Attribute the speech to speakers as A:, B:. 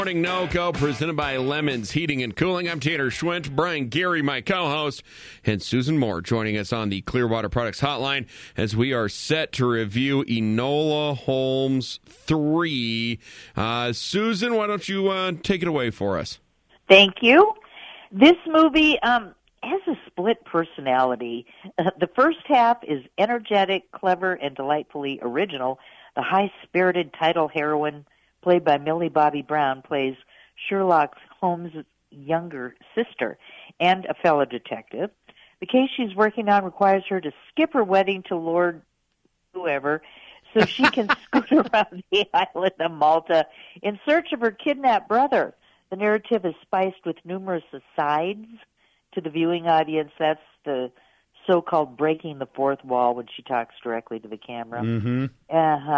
A: Morning No-Go, presented by Lemons Heating and Cooling. I'm Tanner Schwint, Brian Gary, my co-host, and Susan Moore joining us on the Clearwater Products Hotline as we are set to review Enola Holmes 3. Susan, why don't you take it away for us?
B: Thank you. This movie has a split personality. The first half is energetic, clever, and delightfully original. The high-spirited title heroine, played by Millie Bobby Brown, plays Sherlock Holmes' younger sister and a fellow detective. The case she's working on requires her to skip her wedding to Lord whoever so she can scoot around the island of Malta in search of her kidnapped brother. The narrative is spiced with numerous asides to the viewing audience. That's the so-called breaking the fourth wall when she talks directly to the camera.
A: Mm-hmm.